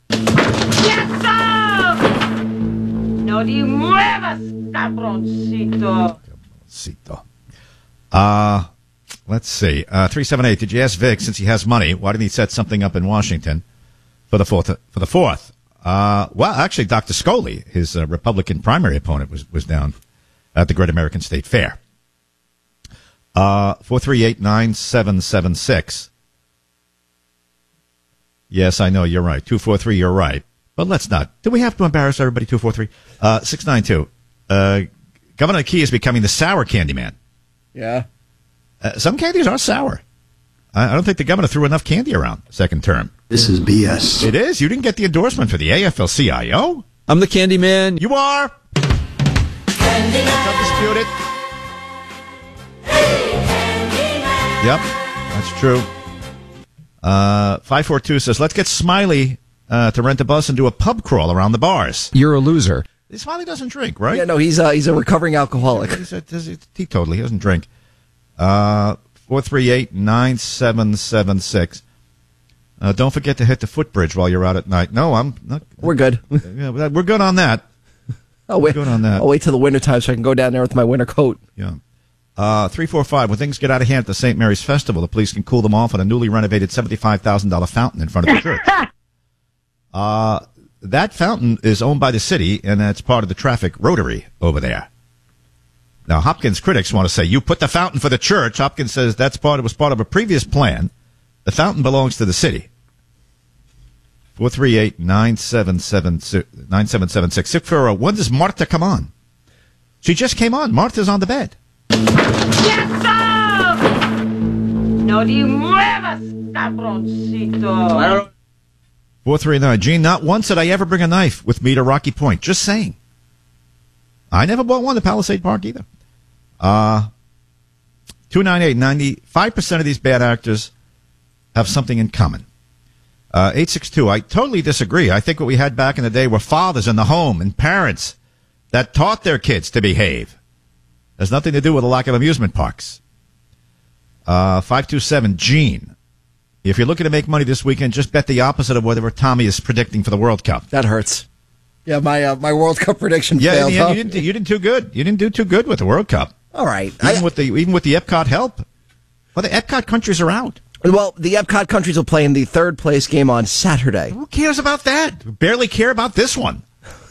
No te muevas, cabroncito. Cabroncito. Uh, let's see. Uh, three seven eight, did you ask Vic, since he has money, why didn't he set something up in Washington for the fourth? For the fourth? Uh, well, actually, Doctor Scully, his uh, Republican primary opponent, was, was down at the Great American State Fair. Uh, four three eight, nine seven seven six. Yes, I know, you're right. two four three, you're right. But let's not. Do we have to embarrass everybody? two four three. Uh, six nine two. Uh, Governor McKee is becoming the sour candy man. Yeah. Uh, some candies are sour. I, I don't think the governor threw enough candy around second term. This is B S. It is. You didn't get the endorsement for the A F L C I O. I'm the candy man. You are. Candy man. Don't dispute it. Hey, candy man. Yep, that's true. Uh, five four two says, let's get Smiley uh, to rent a bus and do a pub crawl around the bars. You're a loser. Smiley doesn't drink, right? Yeah, no, he's a, he's a recovering alcoholic. He's a, he's a teetotaler. He doesn't drink. Uh, four three eight, nine seven seven six. Uh, don't forget to hit the footbridge while you're out at night. No, I'm not. We're good. Yeah, we're good on that. I'll wait, good on that. I'll wait till the winter time so I can go down there with my winter coat. Yeah. Uh, three four five, when things get out of hand at the Saint Mary's Festival, the police can cool them off at a newly renovated seventy-five thousand dollars fountain in front of the church. uh, that fountain is owned by the city, and that's part of the traffic rotary over there. Now, Hopkins critics want to say, you put the fountain for the church. Hopkins says that's part, it was part of a previous plan. The fountain belongs to the city. four three eight, nine seven seven six. Sikfura, when does Marta come on? She just came on. Marta's on the bed. No te muevas, cabroncito. four three nine. Gene, not once did I ever bring a knife with me to Rocky Point. Just saying. I never bought one to Palisade Park either. Uh, two nine eight, ninety-five percent of these bad actors have something in common. Uh, eight six two, I totally disagree. I think what we had back in the day were fathers in the home and parents that taught their kids to behave. Has nothing to do with a lack of amusement parks. Uh, five two seven, Gene. If you're looking to make money this weekend, just bet the opposite of whatever Tommy is predicting for the World Cup. That hurts. Yeah, my uh, my World Cup prediction yeah, failed. Yeah, huh? you didn't. You didn't do good. You didn't do too good with the World Cup. All right, even I, with the even with the Epcot help. Well, the Epcot countries are out. Well, the Epcot countries will play in the third place game on Saturday. Who cares about that? We barely care about this one.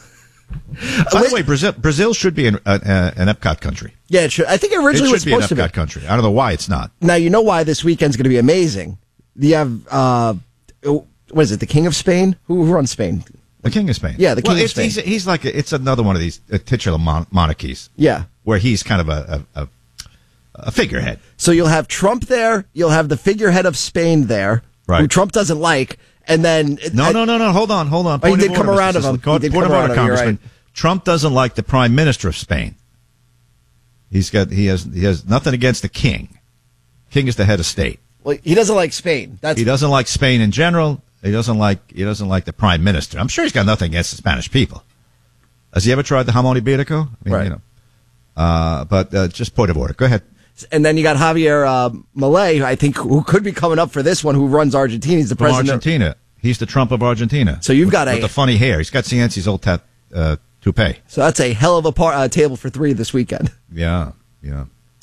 By the way, Brazil Brazil should be an, uh, an Epcot country. Yeah, it should. I think originally it was should be an supposed Epcot to be. country. I don't know why it's not. Now you know why this weekend's going to be amazing. You have uh, what is it? The King of Spain? Who runs Spain? The King of Spain. Yeah, the King well, of it's, Spain. He's, he's like a, it's another one of these uh, titular mon- monarchies. Yeah, where he's kind of a, a, a a figurehead. So you'll have Trump there. You'll have the figurehead of Spain there, right. who Trump doesn't like, and then no, I, no, no, no. Hold on, hold on. Oh, he Point did of come order, around Mister of him. Point He did of come order, around of him, you're Congressman. right. Trump doesn't like the Prime Minister of Spain. He's got he has he has nothing against the king. King is the head of state. Well, he doesn't like Spain. That's he doesn't like Spain in general. He doesn't like he doesn't like the Prime Minister. I'm sure he's got nothing against the Spanish people. Has he ever tried the jamón ibérico? I mean, right. You know, uh, but uh, just point of order. Go ahead. And then you got Javier uh, Milei, I think, who could be coming up for this one, who runs Argentina. He's the From president. Argentina. He's the Trump of Argentina. So you've with, got a with the funny hair. He's got Cianci's old tat, uh, toupee. So that's a hell of a par- uh, table for three this weekend. Yeah, yeah.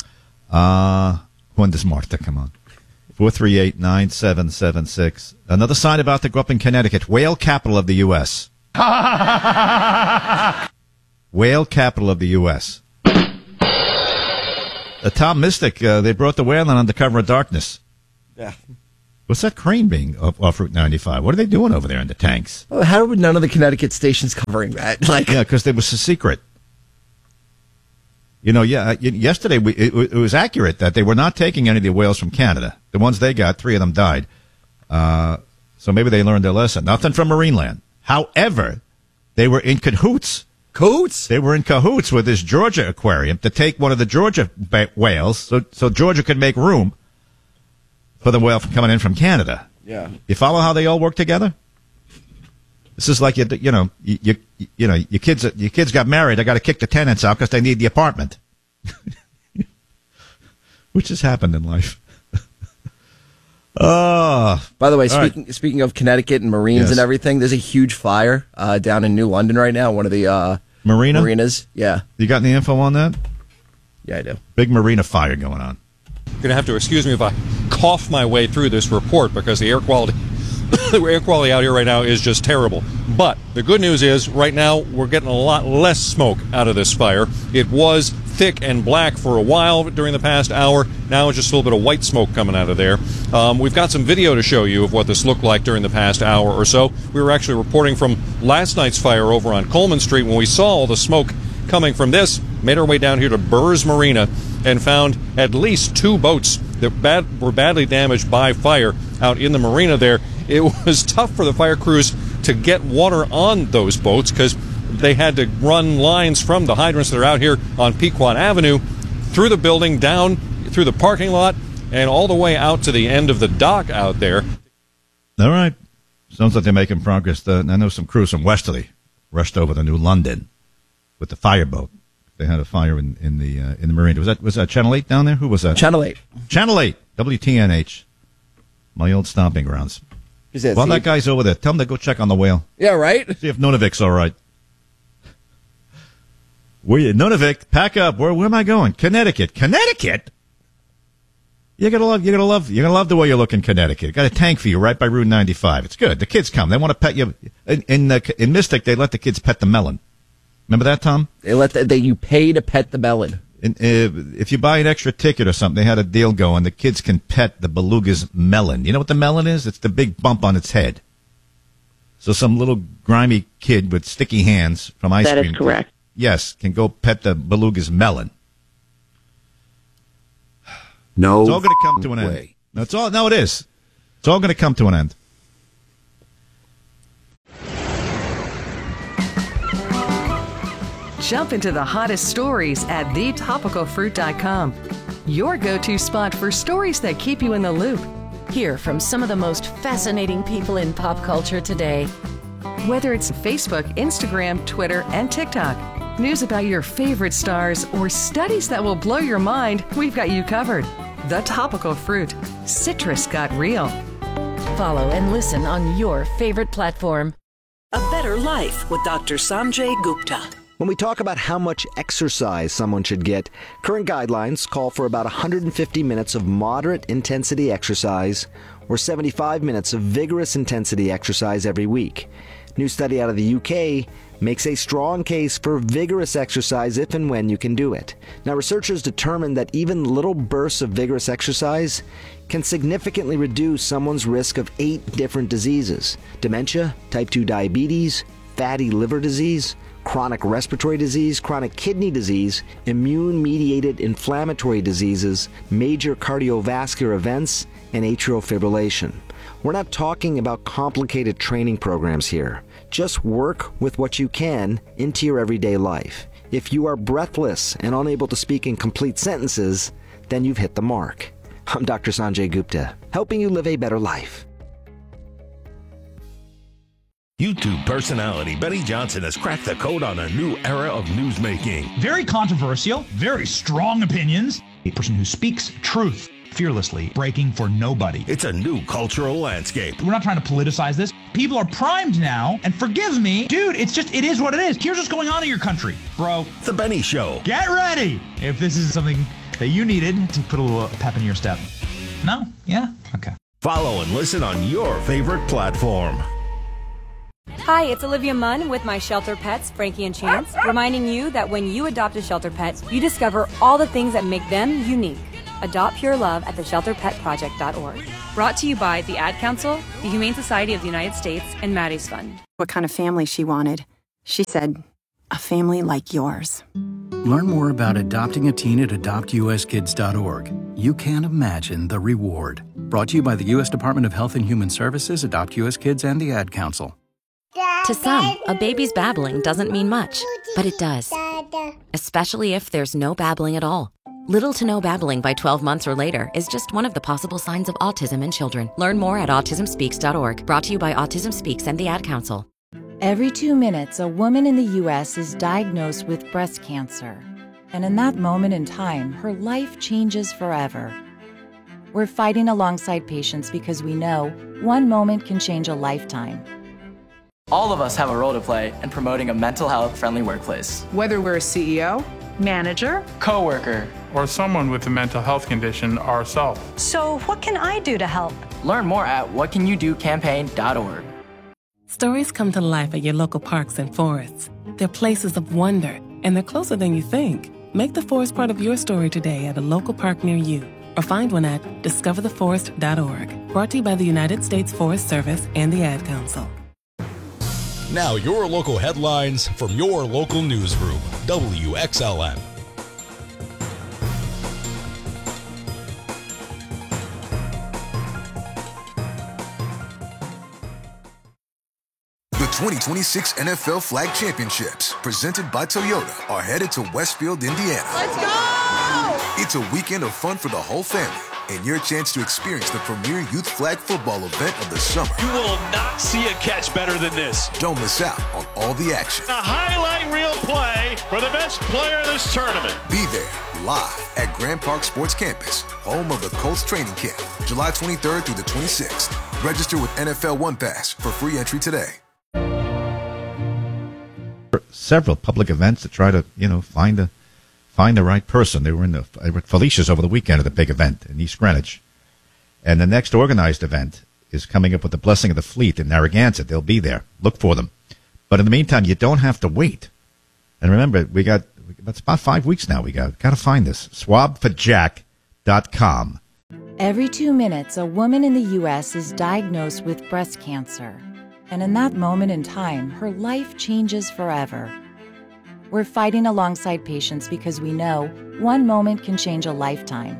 Uh, when does Marta come on? four three eight, nine seven seven six. Another sign about to go up in Connecticut. Whale capital of the U S Whale capital of the U S uh, Tom Mystic, uh, they brought the whale in under cover of darkness. Yeah. What's that crane being off, off Route ninety-five? What are they doing over there in the tanks? Well, how would none of the Connecticut stations covering that? Like, yeah, because it was a secret. You know, yeah. Yesterday we, it, it was accurate that they were not taking any of the whales from Canada. The ones they got, three of them died. Uh, so maybe they learned their lesson. Nothing from Marineland. However, they were in cahoots. Cahoots? They were in cahoots with this Georgia aquarium to take one of the Georgia ba- whales, so so Georgia could make room for the whale coming in from Canada. Yeah. You follow how they all work together? This is like you, you know, you, you, you know, your kids, your kids got married. They got to kick the tenants out because they need the apartment, which has happened in life. Oh, by the way, all speaking right. speaking of Connecticut and Marines yes. and everything, there's a huge fire uh, down in New London right now. One of the uh, marina marinas. Yeah, you got any info on that? Yeah, I do. Big marina fire going on. You're going to have to excuse me if I cough my way through this report because the air quality the air quality out here right now is just terrible. But the good news is right now we're getting a lot less smoke out of this fire. It was thick and black for a while during the past hour. Now it's just a little bit of white smoke coming out of there. Um, we've got some video to show you of what this looked like during the past hour or so. We were actually reporting from last night's fire over on Coleman Street when we saw all the smoke coming from this. Made our way down here to Burrs Marina and found at least two boats that bad, were badly damaged by fire out in the marina there. It was tough for the fire crews to get water on those boats because they had to run lines from the hydrants that are out here on Pequot Avenue through the building, down through the parking lot, and all the way out to the end of the dock out there. All right. Sounds like they're making progress. Uh, I know some crews from Westerly rushed over to New London with the fireboat. They had a fire in, in the uh, in the marina. Was that was that Channel eight down there? Who was that? Channel eight. Channel eight. W T N H. My old stomping grounds. Is that Well, see? that guy's over there. Tell him to go check on the whale. Yeah, right? See if Nunavik's all right. Where you, Nunavik, pack up. Where, where am I going? Connecticut. Connecticut? You're gonna love. You're gonna love. You're gonna love the way you look in Connecticut. Got a tank for you right by Route ninety-five. It's good. The kids come. They want to pet you. In in, uh, in Mystic, they let the kids pet the melon. Remember that, Tom? They let the, they you pay to pet the melon. And, uh, if you buy an extra ticket or something, they had a deal going. The kids can pet the beluga's melon. You know what the melon is? It's the big bump on its head. So some little grimy kid with sticky hands from ice That cream. is correct. Yes, can go pet the beluga's melon. No, it's all going to come to an way. end. No, it's all. No, it is. It's all going to come to an end. Jump into the hottest stories at the topical fruit dot com. Your go-to spot for stories that keep you in the loop. Hear from some of the most fascinating people in pop culture today. Whether it's Facebook, Instagram, Twitter, and TikTok, news about your favorite stars, or studies that will blow your mind, we've got you covered. The Topical Fruit. Citrus got real. Follow and listen on your favorite platform. A Better Life with Doctor Sanjay Gupta. When we talk about how much exercise someone should get, current guidelines call for about one hundred fifty minutes of moderate intensity exercise or seventy-five minutes of vigorous intensity exercise every week. New study out of the U K makes a strong case for vigorous exercise if and when you can do it. Now, researchers determined that even little bursts of vigorous exercise can significantly reduce someone's risk of eight different diseases: dementia, type two diabetes, fatty liver disease, chronic respiratory disease, chronic kidney disease, immune-mediated inflammatory diseases, major cardiovascular events, and atrial fibrillation. We're not talking about complicated training programs here. Just work with what you can into your everyday life. If you are breathless and unable to speak in complete sentences, then you've hit the mark. I'm Doctor Sanjay Gupta, helping you live a better life. YouTube personality Benny Johnson has cracked the code on a new era of newsmaking. Very controversial, very strong opinions. A person who speaks truth fearlessly, breaking for nobody. It's a new cultural landscape. We're not trying to politicize this. People are primed now, and forgive me, dude, it's just, it is what it is. Here's what's going on in your country, bro. The Benny Show. Get ready if this is something that you needed to put a little pep in your step. No? Yeah? Okay. Follow and listen on your favorite platform. Hi, it's Olivia Munn with my shelter pets, Frankie and Chance, reminding you that when you adopt a shelter pet, you discover all the things that make them unique. Adopt pure love at the shelter pet project dot org. Brought to you by the Ad Council, the Humane Society of the United States, and Maddie's Fund. What kind of family she wanted. She said, a family like yours. Learn more about adopting a teen at adopt u s kids dot org. You can't imagine the reward. Brought to you by the U S Department of Health and Human Services, Adopt U S Kids, and the Ad Council. To some, a baby's babbling doesn't mean much, but it does. Especially if there's no babbling at all. Little to no babbling by twelve months or later is just one of the possible signs of autism in children. Learn more at autism speaks dot org. Brought to you by Autism Speaks and the Ad Council. Every two minutes, a woman in the U S is diagnosed with breast cancer. And in that moment in time, her life changes forever. We're fighting alongside patients because we know one moment can change a lifetime. All of us have a role to play in promoting a mental health friendly workplace. Whether we're a C E O, manager, coworker, or someone with a mental health condition ourselves. So what can I do to help? Learn more at what can you do campaign dot org. Stories come to life at your local parks and forests. They're places of wonder, and they're closer than you think. Make the forest part of your story today at a local park near you, or find one at discover the forest dot org. Brought to you by the United States Forest Service and the Ad Council. Now your local headlines from your local newsroom, W X L M. The twenty twenty-six N F L Flag Championships, presented by Toyota, are headed to Westfield, Indiana. Let's go! It's a weekend of fun for the whole family, and your chance to experience the premier youth flag football event of the summer. You will not see a catch better than this. Don't miss out on all the action. A highlight reel play for the best player in this tournament. Be there, live at Grand Park Sports Campus, home of the Colts training camp, July twenty-third through the twenty-sixth. Register with N F L One Pass for free entry today. Several public events to try to, you know, find a find the right person. They were in the they were at Felicia's over the weekend at the big event in East Greenwich. And the next organized event is coming up with the Blessing of the Fleet in Narragansett. They'll be there. Look for them. But in the meantime, you don't have to wait. And remember, we got, it's about five weeks now. We got, got to find this. swab for jack dot com. Every two minutes, a woman in the U S is diagnosed with breast cancer. And in that moment in time, her life changes forever. We're fighting alongside patients because we know one moment can change a lifetime.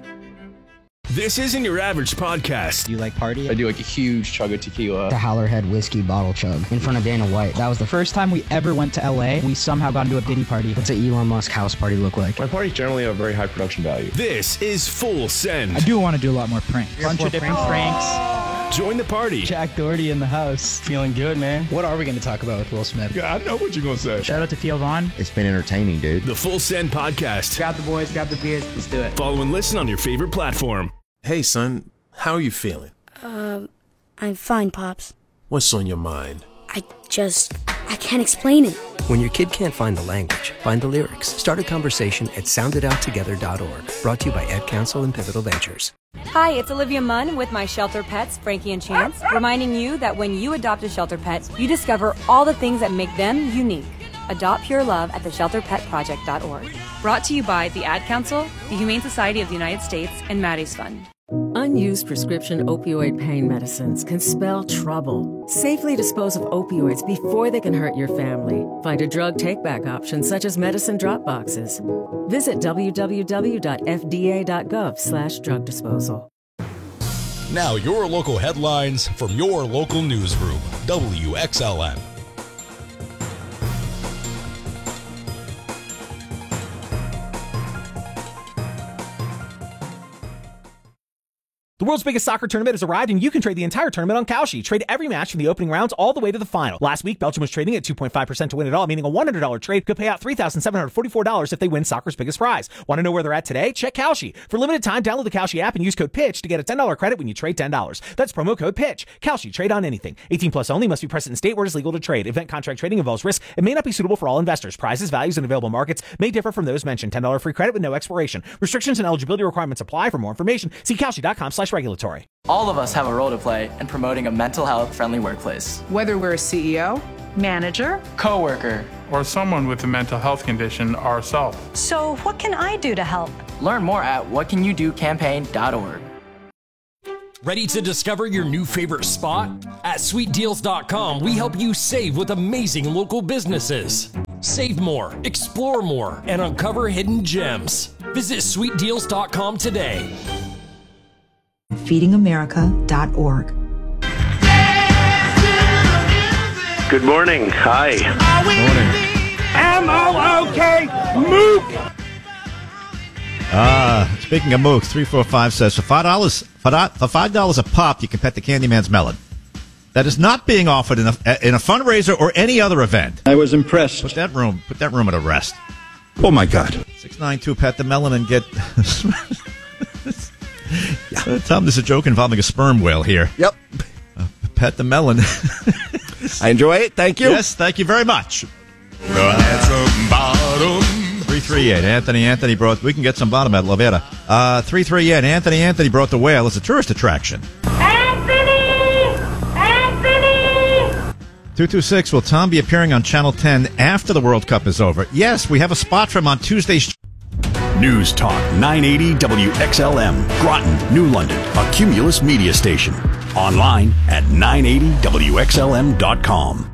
This isn't your average podcast. You like party? I do like a huge chug of tequila. The Howlerhead whiskey bottle chug in front of Dana White. That was the First time we ever went to L A, we somehow got into a Diddy party. What's an Elon Musk house party look like? My parties generally have a very high production value. This is Full Send. I do want to do a lot more pranks. Bunch of different pranks. Join the party. Jack Doherty in the house. Feeling good, man. What are we going to talk about with Will Smith? Yeah, I know what you're going to say. Shout out to Theo Vaughn. It's been entertaining, dude. The Full Send podcast. Grab the boys, grab the beers, let's do it. Follow and listen on your favorite platform. Hey, son, how are you feeling? Uh, I'm fine, Pops. What's on your mind? I just, I can't explain it. When your kid can't find the language, find the lyrics. Start a conversation at sound it out together dot org. Brought to you by Ad Council and Pivotal Ventures. Hi, it's Olivia Munn with my shelter pets, Frankie and Chance, reminding you that when you adopt a shelter pet, you discover all the things that make them unique. Adopt pure love at the shelter pet project dot org. Brought to you by the Ad Council, the Humane Society of the United States, and Maddie's Fund. Unused prescription opioid pain medicines can spell trouble. Safely dispose of opioids before they can hurt your family. Find a drug take-back option such as medicine drop boxes. Visit w w w dot f d a dot gov slash drug disposal. Now your local headlines from your local newsroom, W X L M. The world's biggest soccer tournament has arrived, and you can trade the entire tournament on Kalshi. Trade every match from the opening rounds all the way to the final. Last week, Belgium was trading at two point five percent to win it all, meaning a one hundred dollars trade could pay out three thousand seven hundred forty-four dollars if they win soccer's biggest prize. Want to know where they're at today? Check Kalshi. For limited time, download the Kalshi app and use code PITCH to get a ten dollars credit when you trade ten dollars. That's promo code PITCH. Kalshi. Trade on anything. eighteen plus only. Must be present in state where it is legal to trade. Event contract trading involves risk and may not be suitable for all investors. Prizes, values, and available markets may differ from those mentioned. ten dollars free credit with no expiration. Restrictions and eligibility requirements apply. For more information, see kalshi dot com slash regulatory. All of us have a role to play in promoting a mental health friendly workplace. Whether we're a C E O, manager, coworker, or someone with a mental health condition ourselves. So, what can I do to help? Learn more at what can you do campaign dot org. Ready to discover your new favorite spot? At sweet deals dot com, we help you save with amazing local businesses. Save more, explore more, and uncover hidden gems. Visit sweet deals dot com today. feeding america dot org. Good morning. Hi. Morning. M O O K. Mook. Ah, speaking of mooks, three four five says for five dollars for five dollars a pop, you can pet the Candyman's melon. That is not being offered in a in a fundraiser or any other event. I was impressed. Put that room put that room at a rest. Oh my God. Six nine two pet the melon and get. uh, Tom, there's a joke involving a sperm whale here. Yep. Uh, pet the melon. I enjoy it. Thank you. Yes, thank you very much. three three eight. Anthony Anthony brought. We can get some bottom at Lavera. Uh, three three eight. Anthony Anthony brought the whale. It's a tourist attraction. Anthony! Anthony! two two six. Will Tom be appearing on Channel ten after the World Cup is over? Yes, we have a spot for him on Tuesdays. News Talk nine eighty W X L M, Groton, New London, a Cumulus media station. Online at nine eighty W X L M dot com.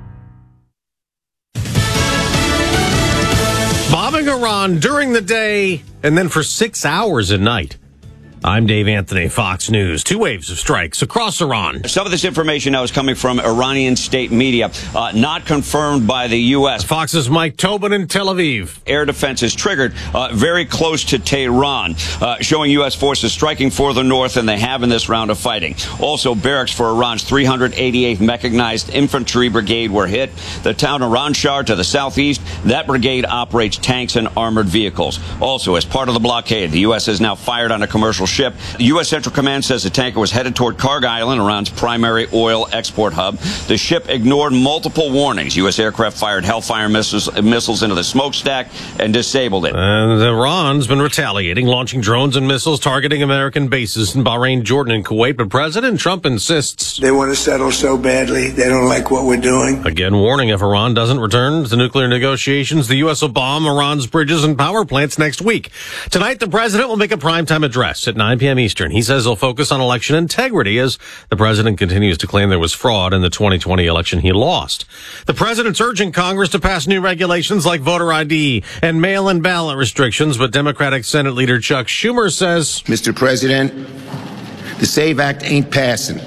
Bombing Iran during the day and then for six hours at night. I'm Dave Anthony, Fox News. Two waves of strikes across Iran. Some of this information now is coming from Iranian state media, uh, not confirmed by the U S. Fox's Mike Tobin in Tel Aviv. Air defense is triggered uh, very close to Tehran, uh, showing U S forces striking for the north, and they have in this round of fighting. Also, barracks for Iran's three hundred eighty-eighth Mechanized Infantry Brigade were hit. The town of Ranshar to the southeast, that brigade operates tanks and armored vehicles. Also, as part of the blockade, the U S has now fired on a commercial ship. The U S Central Command says the tanker was headed toward Karg Island, Iran's primary oil export hub. The ship ignored multiple warnings. U S aircraft fired Hellfire missiles, missiles into the smokestack and disabled it. And Iran's been retaliating, launching drones and missiles targeting American bases in Bahrain, Jordan, and Kuwait. But President Trump insists they want to settle so badly. They don't like what we're doing. Again, warning if Iran doesn't return to nuclear negotiations, the U S will bomb Iran's bridges and power plants next week. Tonight, the president will make a primetime address at nine p.m. Eastern. He says he'll focus on election integrity as the president continues to claim there was fraud in the twenty twenty election he lost. The president's urging Congress to pass new regulations like voter I D and mail-in ballot restrictions, but Democratic Senate Leader Chuck Schumer says, Mister President, the SAVE Act ain't passing.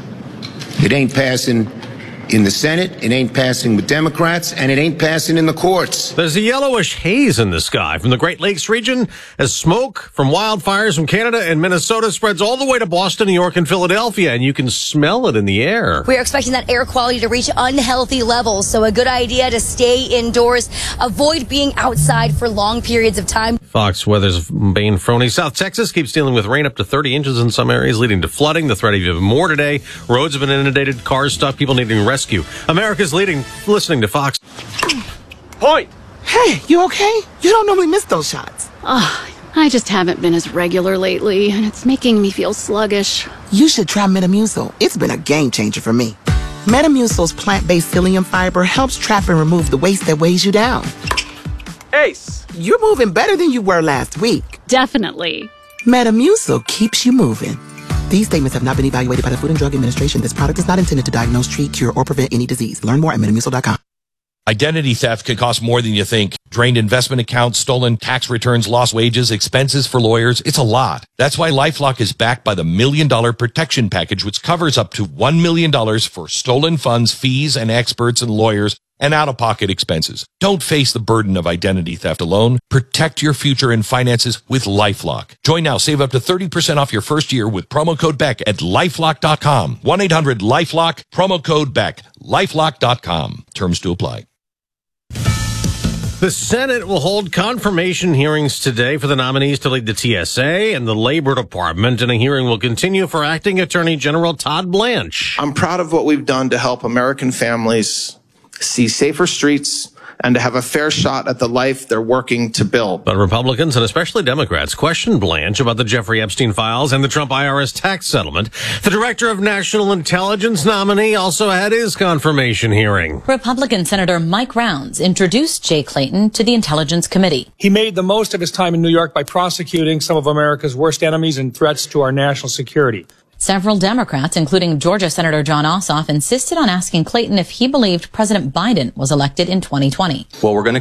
It ain't passing in the Senate, it ain't passing with Democrats, and it ain't passing in the courts. There's a yellowish haze in the sky from the Great Lakes region as smoke from wildfires from Canada and Minnesota spreads all the way to Boston, New York, and Philadelphia, and you can smell it in the air. We're expecting that air quality to reach unhealthy levels, so a good idea to stay indoors, avoid being outside for long periods of time. Fox Weather's Bane Froney. South Texas keeps dealing with rain up to thirty inches in some areas, leading to flooding. The threat of even more today. Roads have been inundated, cars stuck, people needing rescue. America's leading, listening to Fox. Point. Hey, you okay? You don't normally miss those shots. Oh, I just haven't been as regular lately, and it's making me feel sluggish. You should try Metamucil. It's been a game changer for me. Metamucil's plant-based psyllium fiber helps trap and remove the waste that weighs you down. Ace, you're moving better than you were last week. Definitely. Metamucil keeps you moving. These statements have not been evaluated by the Food and Drug Administration. This product is not intended to diagnose, treat, cure, or prevent any disease. Learn more at metamucil dot com. Identity theft can cost more than you think. Drained investment accounts, stolen tax returns, lost wages, expenses for lawyers. It's a lot. That's why LifeLock is backed by the Million Dollar Protection Package, which covers up to one million dollars for stolen funds, fees, and experts and lawyers, and out-of-pocket expenses. Don't face the burden of identity theft alone. Protect your future and finances with LifeLock. Join now. Save up to thirty percent off your first year with promo code Beck at lifelock dot com. one eight hundred lifelock, promo code Beck, lifelock dot com. Terms to apply. The Senate will hold confirmation hearings today for the nominees to lead the T S A and the Labor Department, and a hearing will continue for Acting Attorney General Todd Blanche. I'm proud of what we've done to help American families see safer streets and to have a fair shot at the life they're working to build. But Republicans and especially Democrats questioned Blanche about the Jeffrey Epstein files and the Trump I R S tax settlement. The Director of National Intelligence nominee also had his confirmation hearing. Republican Senator Mike Rounds introduced Jay Clayton to the Intelligence Committee. He made the most of his time in New York by prosecuting some of America's worst enemies and threats to our national security. Several Democrats, including Georgia Senator John Ossoff, insisted on asking Clayton if he believed President Biden was elected in twenty twenty. Well, we're going to